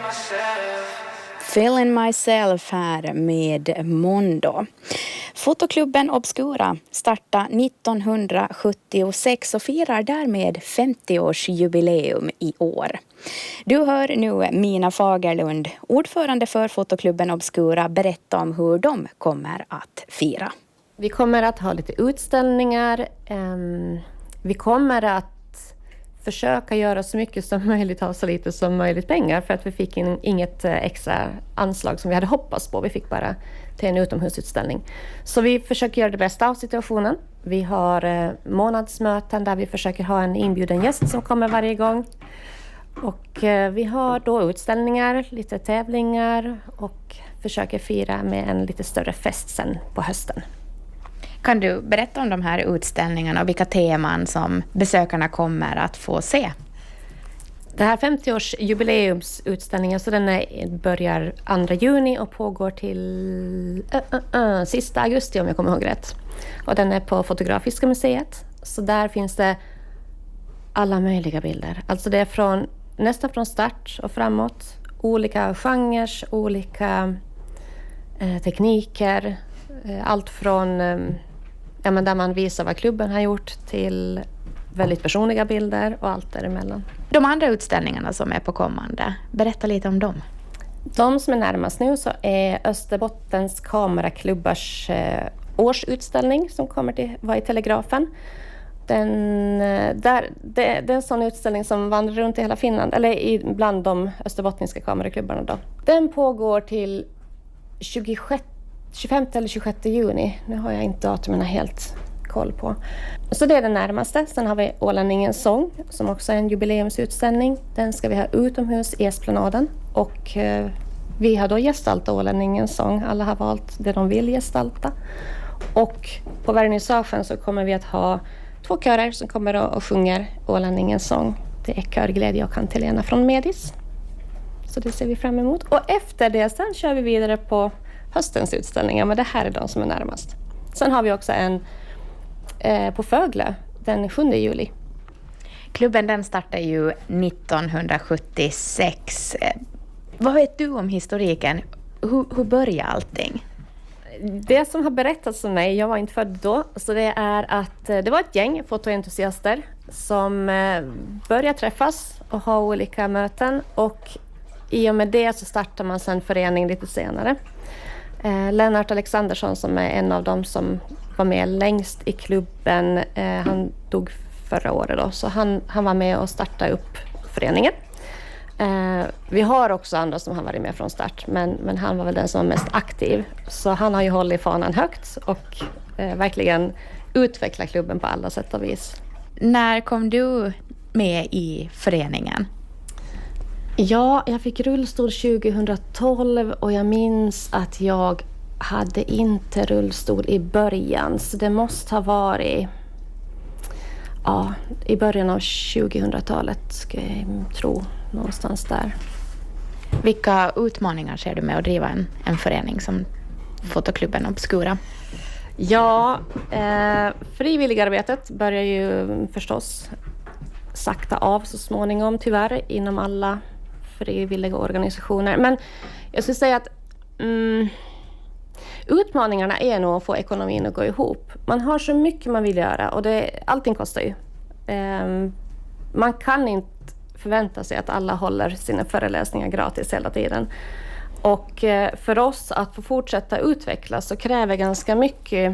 Feeling myself här med Mondo. Fotoklubben Obscura startade 1976 och firar därmed 50-årsjubileum i år. Du hör nu Mina Fagerlund, ordförande för Fotoklubben Obscura, berätta om hur de kommer att fira. Vi kommer att ha lite utställningar. Vi kommer att försöka göra så mycket som möjligt, ha så lite som möjligt pengar, för att vi fick inget extra anslag som vi hade hoppats på. Vi fick bara till en utomhusutställning. Så vi försöker göra det bästa av situationen. Vi har månadsmöten där vi försöker ha en inbjuden gäst som kommer varje gång. Och vi har då utställningar, lite tävlingar och försöker fira med en lite större fest sen på hösten. Kan du berätta om de här utställningarna och vilka teman som besökarna kommer att få se? Det här 50-årsjubileumsutställningen, så den börjar 2 juni och pågår till sista augusti om jag kommer ihåg rätt. Och den är på Fotografiska museet. Så där finns det alla möjliga bilder. Alltså det är nästan från start och framåt. Olika genrer, olika tekniker. Allt från där man visar vad klubben har gjort till väldigt personliga bilder och allt däremellan. De andra utställningarna som är på kommande, berätta lite om dem. De som är närmast nu så är Österbottens kameraklubbars årsutställning som kommer att vara i Telegrafen. Det är en sån utställning som vandrar runt i hela Finland, eller bland de österbottniska kameraklubbarna då. Den pågår till 25 eller 26 juni. Nu har jag inte datumen helt koll på. Så det är den närmaste. Sen har vi Ålänningens sång som också är en jubileumsutställning. Den ska vi ha utomhus i Esplanaden. Och vi har då gestaltat Ålänningens sång. Alla har valt det de vill gestalta. Och på vernissagen så kommer vi att ha 2 körer som kommer och sjunger Ålänningens sång. Det är Körglädje och Kantelena från Medis. Så det ser vi fram emot. Och efter det sen kör vi vidare på höstens utställningar, men det här är de som är närmast. Sen har vi också en på Fögle den 7 juli. Klubben den startade ju 1976. Vad vet du om historiken? Hur började allting? Det som har berättats om mig, jag var inte född då, så det är att det var ett gäng fotoentusiaster som började träffas och ha olika möten, och i och med det så startar man sen förening lite senare. Lennart Alexandersson som är en av dem som var med längst i klubben, han dog förra året då, så han var med och startade upp föreningen. Vi har också andra som har varit med från start, men han var väl den som var mest aktiv, så han har ju hållit fanan högt och verkligen utvecklat klubben på alla sätt och vis. När kom du med i föreningen? Ja, jag fick rullstol 2012 och jag minns att jag hade inte rullstol i början. Så det måste ha varit i början av 2000-talet, ska jag tro, någonstans där. Vilka utmaningar ser du med att driva en förening som Fotoklubben Obscura? Ja, frivilligarbetet börjar ju förstås sakta av så småningom, tyvärr, inom alla frivilliga organisationer. Men jag skulle säga att utmaningarna är nog att få ekonomin att gå ihop. Man har så mycket man vill göra och allting kostar ju. Man kan inte förvänta sig att alla håller sina föreläsningar gratis hela tiden. Och för oss att få fortsätta utvecklas så kräver ganska mycket.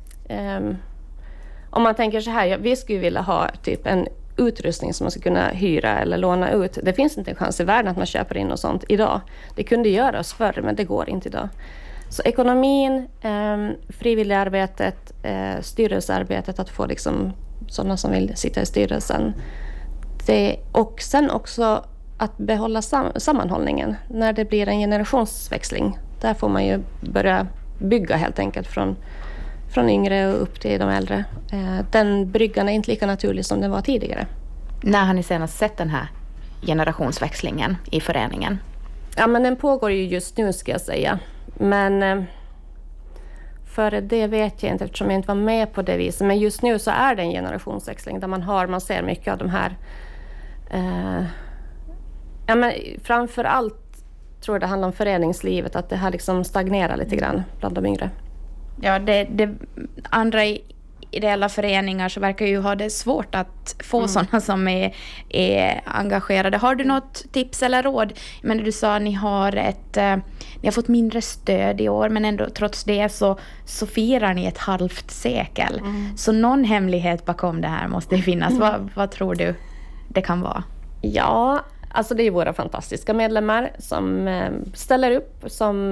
Om man tänker så här, vi skulle vilja ha typ en utrustning som man ska kunna hyra eller låna ut. Det finns inte en chans i världen att man köper in och sånt idag. Det kunde göras förr, men det går inte idag. Så ekonomin, frivilligarbetet, styrelsearbetet, att få liksom sådana som vill sitta i styrelsen. Och sen också att behålla sammanhållningen när det blir en generationsväxling. Där får man ju börja bygga helt enkelt från yngre och upp till de äldre. Den bryggan är inte lika naturlig som den var tidigare. När har ni senast sett den här generationsväxlingen i föreningen? Ja, men den pågår ju just nu, ska jag säga. Men för det vet jag inte eftersom jag inte var med på det viset. Men just nu så är det en generationsväxling där man ser mycket av de här. Men framför allt tror det handlar om föreningslivet, att det har liksom stagnerat lite grann bland de yngre. Ja, det andra ideella föreningar så verkar ju ha det svårt att få sådana som är engagerade. Har du något tips eller råd? Men du sa att ni har fått mindre stöd i år, men ändå trots det så firar ni ett halvt sekel. Så någon hemlighet bakom det här måste det finnas. Vad tror du det kan vara? Ja, alltså det är våra fantastiska medlemmar som ställer upp,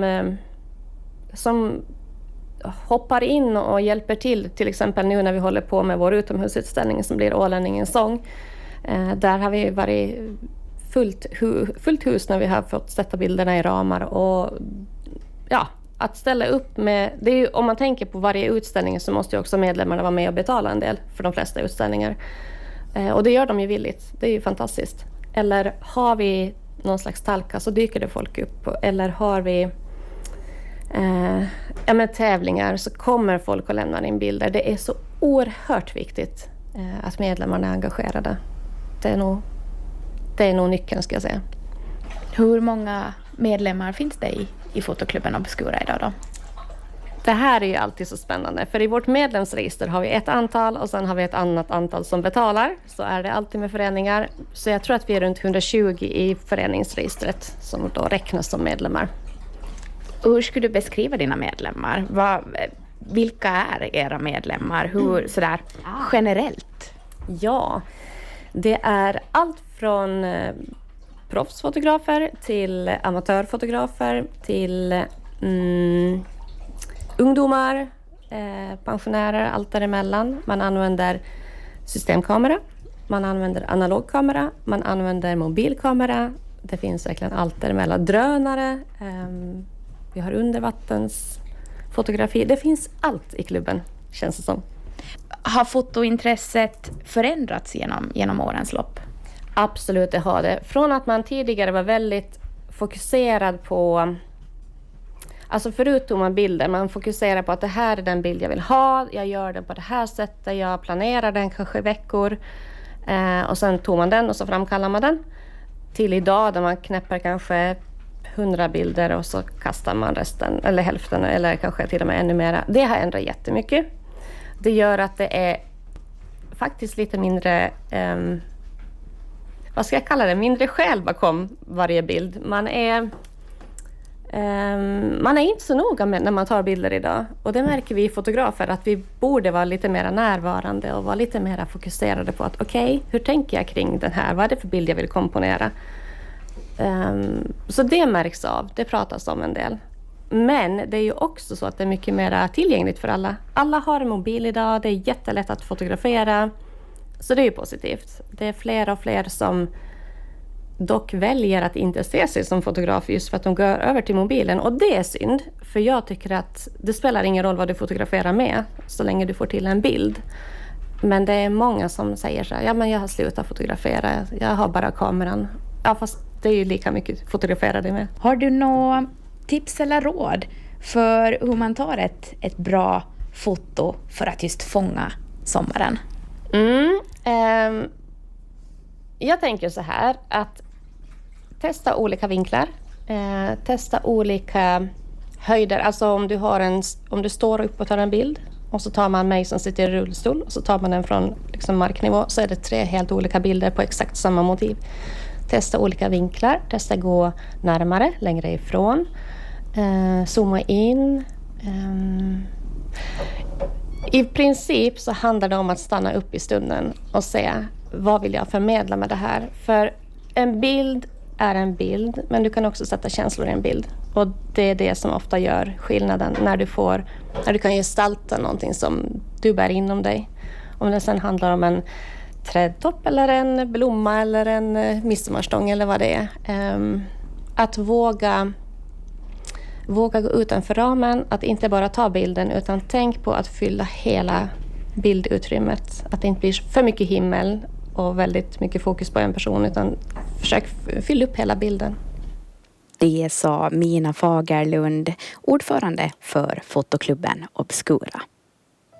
som hoppar in och hjälper till exempel nu när vi håller på med vår utomhusutställning som blir Ålänningens sång. Där har vi varit fullt hus när vi har fått sätta bilderna i ramar. Och ja, att ställa upp med, det är ju, om man tänker på varje utställning så måste ju också medlemmarna vara med och betala en del för de flesta utställningar. Och det gör de ju villigt, det är ju fantastiskt. Eller har vi någon slags talka så dyker det folk upp. Eller har vi tävlingar så kommer folk och lämnar in bilder. Det är så oerhört viktigt att medlemmarna är engagerade. Det är nog nyckeln, ska jag säga. Hur många medlemmar finns det i fotoklubben Obscura idag då? Det här är ju alltid så spännande. För i vårt medlemsregister har vi ett antal och sen har vi ett annat antal som betalar. Så är det alltid med föreningar. Så jag tror att vi är runt 120 i föreningsregistret som då räknas som medlemmar. Hur skulle du beskriva dina medlemmar? Vilka är era medlemmar? Hur sådär generellt? Ja, det är allt från proffsfotografer till amatörfotografer till ungdomar, pensionärer, allt däremellan. Man använder systemkamera, man använder analogkamera, man använder mobilkamera. Det finns verkligen allt däremellan. Drönare, vi har undervattensfotografi. Det finns allt i klubben, känns det som. Har fotointresset förändrats genom årens lopp? Absolut, det har det. Från att man tidigare var väldigt fokuserad på, alltså förutom man bilder, man fokuserar på att det här är den bild jag vill ha, jag gör den på det här sättet, jag planerar den kanske i veckor och sen tog man den och så framkallar man den. Till idag där man knäpper kanske 100 bilder och så kastar man resten eller hälften eller kanske till och med ännu mera. Det har ändrat jättemycket. Det gör att det är faktiskt lite mindre, vad ska jag kalla det, mindre själ bakom varje bild. Man är inte så noga med när man tar bilder idag. Och det märker vi fotografer att vi borde vara lite mer närvarande och vara lite mer fokuserade på att okej, hur tänker jag kring den här? Vad är det för bild jag vill komponera? Så det märks av, det pratas om en del. Men det är ju också så att det är mycket mer tillgängligt för alla. Alla har en mobil idag, det är jättelätt att fotografera. Så det är ju positivt. Det är fler och fler som dock väljer att inte se sig som fotograf just för att de går över till mobilen. Och det är synd, för jag tycker att det spelar ingen roll vad du fotograferar med så länge du får till en bild. Men det är många som säger så här, ja men jag har slutat fotografera, jag har bara kameran. Ja fast det är ju lika mycket fotograferade med. Har du några tips eller råd för hur man tar ett bra foto för att just fånga sommaren? Jag tänker så här att testa olika vinklar, testa olika höjder. Alltså om du står upp och tar en bild och så tar man mig som sitter i rullstol och så tar man den från liksom marknivå, så är det 3 helt olika bilder på exakt samma motiv. Testa olika vinklar, testa gå närmare, längre ifrån, zooma in. I princip så handlar det om att stanna upp i stunden och se vad vill jag förmedla med det här. För en bild är en bild, men du kan också sätta känslor i en bild. Och det är det som ofta gör skillnaden när du kan gestalta någonting som du bär inom dig. Om det sen handlar om en trädtopp eller en blomma eller en midsommarstång eller vad det är. Att våga gå utanför ramen, att inte bara ta bilden utan tänk på att fylla hela bildutrymmet. Att det inte blir för mycket himmel och väldigt mycket fokus på en person, utan försök fylla upp hela bilden. Det sa Mina Fagerlund, ordförande för fotoklubben Obscura.